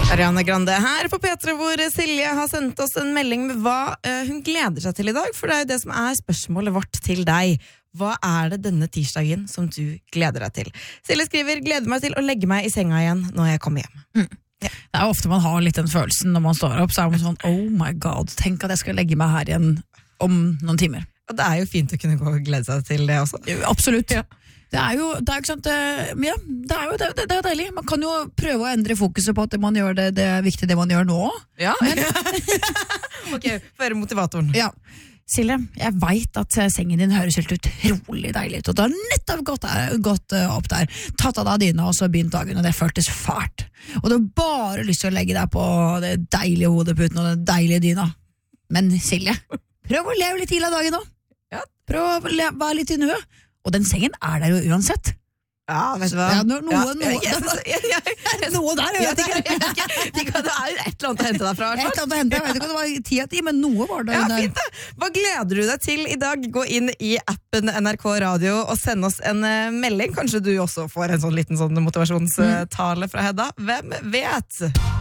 Ariana Grande her på P3, hvor Silje har sendt oss en melding med hva hun gleder seg til i dag, for det er jo det som er spørsmålet vårt til deg. Hva er det denne tirsdagen som du gleder deg til? Silje skriver, gleder meg til å legge meg i senga igjen når jeg kommer hjem. Ja. Det er ofte man har litt den følelsen når man står opp, så er man sånn, oh my god, tenk at jeg skal legge meg her igjen om noen timer. Og det er jo fint å kunne gå og glede seg til det også. Absolutt. Ja. Det er jo ikke sant, det er jo deilig. Man kan jo prøve å endre fokuset på at det man gjør det er viktig det man gjør nå. Ja. Ok, for motivatoren. Ja. Silje, jeg vet at sengen din høres helt utrolig deilig ut, og du har nettopp gått opp der, tatt av deg dyna og så begynt dagen, og det føltes fælt. Og du har bare lyst til å legge deg på det deilige hodeputen og den deilige dyna. Men Silje, prøv å leve litt til av dagen nå. Ja. Prøv å være litt i nuet. Og den sengen er der jo uansett. Ja, vet du hva? Ja, noe der, jeg vet ikke. Det er et eller annet å hente derfra. Et eller annet å hente, jeg vet ikke om det var 10 men noe var det. Ja, fint det. Hva gleder du deg til i dag? Gå inn i appen NRK Radio og send oss en melding. Kanskje du også får en sånn liten motivasjonstale fra Hedda. Hvem vet?